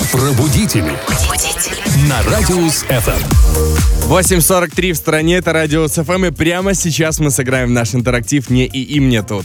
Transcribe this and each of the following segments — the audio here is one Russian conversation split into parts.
Пробудители. На Радиус ФМ. 8:43 в стране, это Радиус ФМ, и прямо сейчас мы сыграем в наш интерактив «Не и мне тут».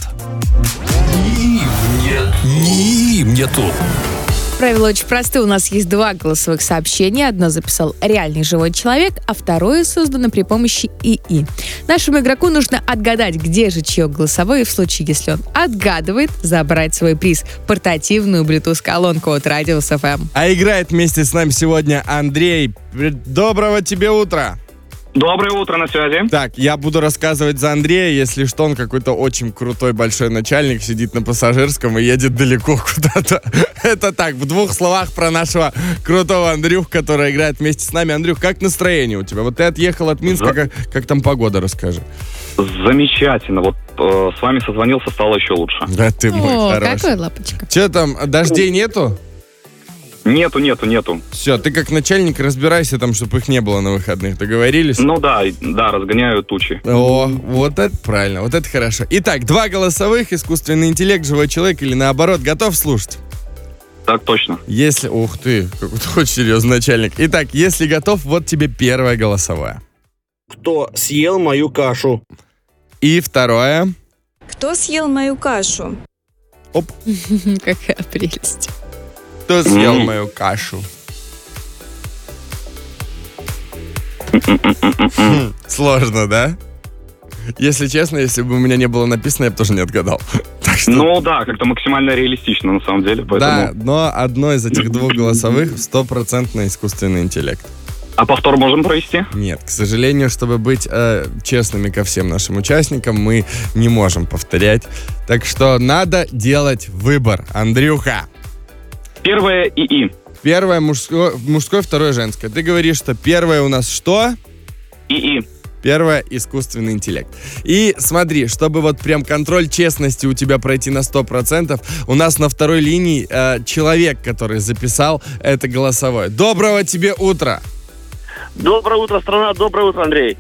Не мне тут. Правила очень простые. У нас есть 2 голосовых сообщения. Одно записал реальный живой человек, а второе создано при помощи ИИ. Нашему игроку нужно отгадать, где же чье голосовое, и в случае, если он отгадывает, забрать свой приз — портативную Bluetooth-колонку от Радиус ФМ. А играет вместе с нами сегодня Андрей. Доброго тебе утра! Доброе утро, на связи. Так, я буду рассказывать за Андрея, если что, он какой-то очень крутой большой начальник, сидит на пассажирском и едет далеко куда-то. Это так, в 2 словах про нашего крутого Андрюх, который играет вместе с нами. Андрюх, как настроение у тебя? Вот ты отъехал от Минска, как там погода, расскажи. Замечательно. Вот с вами созвонился, стало еще лучше. Да ты мой О, хороший. какой лапочка. Че там, дождей нету? Нету. Все, ты как начальник разбирайся там, чтобы их не было на выходных. Договорились? Ну да, разгоняю тучи. О, вот это правильно, вот это хорошо. Итак, 2 голосовых, искусственный интеллект, живой человек или наоборот. Готов слушать? Так точно. Если... Ух ты, какой-то очень серьезный начальник. Итак, если готов, вот тебе первое голосовое. Кто съел мою кашу? И второе. Кто съел мою кашу? Оп. Какая прелесть. Кто съел мою кашу? Сложно, да? Если честно, если бы у меня не было написано, я бы тоже не отгадал. Так что... Ну да, как-то максимально реалистично, на самом деле. Поэтому... Да, но одно из этих 2 голосовых 100% искусственный интеллект. А повтор можем провести? Нет, к сожалению, чтобы быть честными ко всем нашим участникам, мы не можем повторять. Так что надо делать выбор. Андрюха. Первое ИИ. Первое мужское, второе женское. Ты говоришь, что первое у нас что? ИИ. Первое — искусственный интеллект. И смотри, чтобы вот прям контроль честности у тебя пройти на 100%, у нас на второй линии человек, который записал это голосовое. Доброго тебе утра! Доброе утро, страна, доброе утро, Андрей.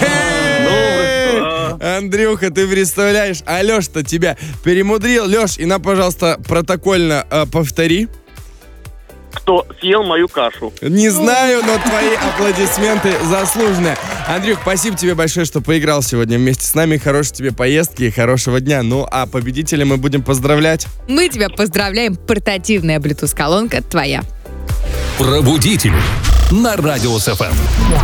Андрюха, ты представляешь, а Леш-то тебя перемудрил. Леш, и нам, пожалуйста, протокольно повтори. Кто съел мою кашу? Не знаю, но твои аплодисменты заслуженные. Андрюх, спасибо тебе большое, что поиграл сегодня вместе с нами. Хорошей тебе поездки и хорошего дня. Ну, а победителя мы будем поздравлять. Мы тебя поздравляем. Портативная Bluetooth-колонка твоя. Пробудители. На Радиус ФМ.